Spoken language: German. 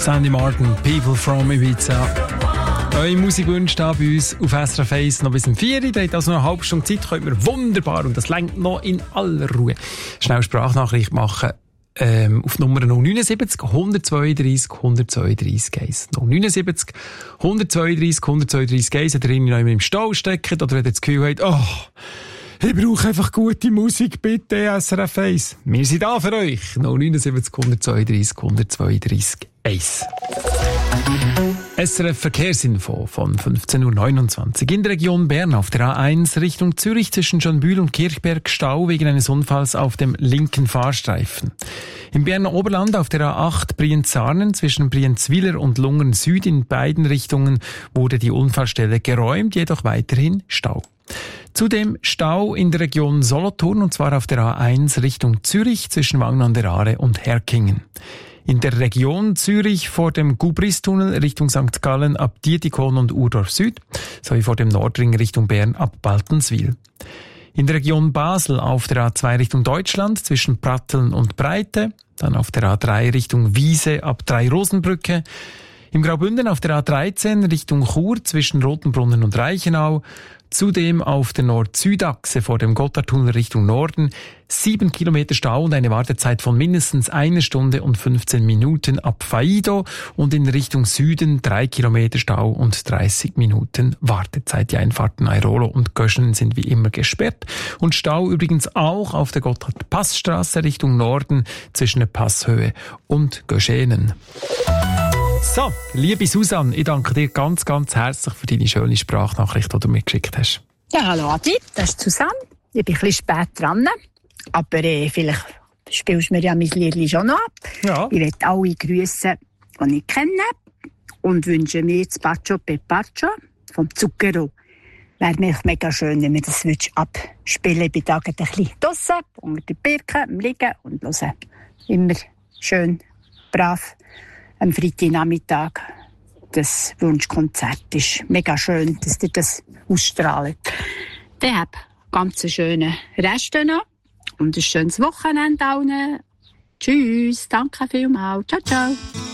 Sandy Martin, People from Ibiza. Eure Musikwünsche da bei uns auf SRF 1 noch bis um 4 Uhr. Ihr habt also noch eine halbe Stunde Zeit, könnt ihr wunderbar, und das reicht noch in aller Ruhe, schnell Sprachnachricht machen auf Nummer 079 132 132 1. 079 132 132 1. Wenn ihr irgendwie noch im Stau steckt oder wenn ihr das Gefühl habt, ich brauche einfach gute Musik, bitte SRF 1. Wir sind da für euch. 079 132 132 1. SRF Verkehrsinfo von 15.29 Uhr. In der Region Bern auf der A1 Richtung Zürich zwischen Schönbühl und Kirchberg Stau wegen eines Unfalls auf dem linken Fahrstreifen. Im Berner Oberland auf der A8 Brienz-Sarnen zwischen Brienz-Willer und Lungen Süd in beiden Richtungen wurde die Unfallstelle geräumt, jedoch weiterhin Stau. Zudem Stau in der Region Solothurn, und zwar auf der A1 Richtung Zürich zwischen Wangen an der Aare und Herkingen. In der Region Zürich vor dem Gubristunnel Richtung St. Gallen ab Dietikon und Urdorf Süd, sowie vor dem Nordring Richtung Bern ab Baltenswil. In der Region Basel auf der A2 Richtung Deutschland zwischen Pratteln und Breite, dann auf der A3 Richtung Wiese ab Drei-Rosenbrücke, im Graubünden auf der A13 Richtung Chur zwischen Rotenbrunnen und Reichenau, zudem auf der Nord-Süd-Achse vor dem Gotthardtunnel Richtung Norden 7 Kilometer Stau und eine Wartezeit von mindestens 1 Stunde und 15 Minuten ab Faido, und in Richtung Süden 3 Kilometer Stau und 30 Minuten Wartezeit. Die Einfahrten Airolo und Göschen sind wie immer gesperrt, und Stau übrigens auch auf der Gotthard-Passstraße Richtung Norden zwischen der Passhöhe und Göschenen. So, liebe Susanne, ich danke dir ganz, ganz herzlich für deine schöne Sprachnachricht, die du mir geschickt hast. Ja, hallo Adi, das ist Susanne. Ich bin ein bisschen spät dran, aber vielleicht spielst du mir ja mein Liedchen schon noch ab. Ja. Ich möchte alle grüßen, die ich kenne, und wünsche mir das Bacio per Bacio vom Zucchero. Wäre mir mega schön, wenn wir das abspielen. Ich bin da ein bisschen draussen, unter der Birke, am Liegen und hören. Immer schön, brav. Am Freitagnachmittag das Wunschkonzert ist mega schön, dass ihr das ausstrahlt. Dann habt ganz schöne Reste noch und ein schönes Wochenende allen. Tschüss, danke vielmals. Ciao, ciao.